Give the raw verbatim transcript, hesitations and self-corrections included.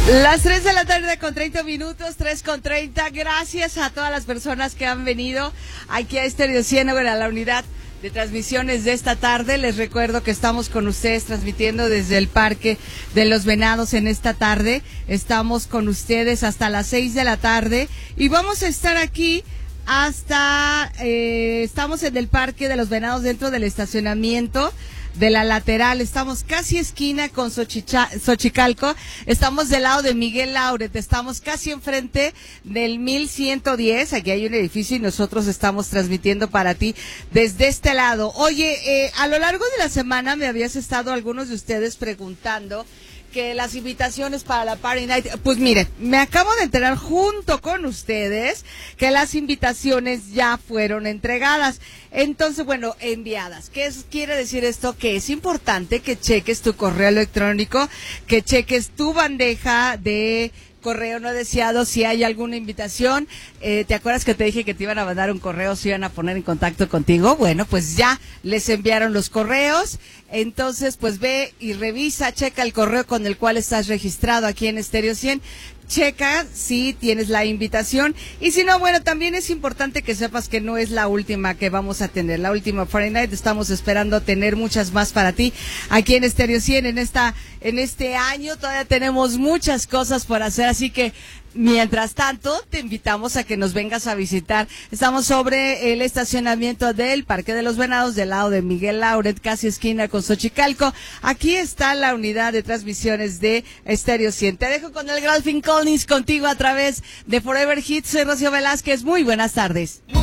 Las tres de la tarde con treinta minutos, tres con treinta. Gracias a todas las personas que han venido aquí a Estéreo cien, a la unidad de transmisiones de esta tarde. Les recuerdo que estamos con ustedes transmitiendo desde el Parque de los Venados en esta tarde. Estamos con ustedes hasta las seis de la tarde y vamos a estar aquí hasta, eh, estamos en el Parque de los Venados dentro del estacionamiento de la lateral. Estamos casi esquina con Xochicha, Xochicalco, estamos del lado de Miguel Lauret, estamos casi enfrente del mil ciento diez, aquí hay un edificio y nosotros estamos transmitiendo para ti desde este lado. Oye, eh, a lo largo de la semana me habías estado algunos de ustedes preguntando que las invitaciones para la Party Night, pues miren, me acabo de enterar junto con ustedes que las invitaciones ya fueron entregadas. Entonces, bueno, enviadas. ¿Qué es, quiere decir esto? Que es importante que cheques tu correo electrónico, que cheques tu bandeja de correo no deseado, si hay alguna invitación. Eh, ¿te acuerdas que te dije que te iban a mandar un correo, se iban a poner en contacto contigo? Bueno, pues ya les enviaron los correos. Entonces, pues ve y revisa, checa el correo con el cual estás registrado aquí en Estéreo cien. Checa si tienes la invitación y si no, bueno, también es importante que sepas que no es la última que vamos a tener, la última Friday Night. Estamos esperando tener muchas más para ti aquí en Estéreo cien en esta, en este año. Todavía tenemos muchas cosas por hacer, así que mientras tanto, te invitamos a que nos vengas a visitar. Estamos sobre el estacionamiento del Parque de los Venados, del lado de Miguel Lauret, casi esquina con Xochicalco. Aquí está la unidad de transmisiones de Estéreo cien. Te dejo con el Gralfin Collins contigo a través de Forever Hits. Soy Rocío Velázquez. Muy buenas tardes.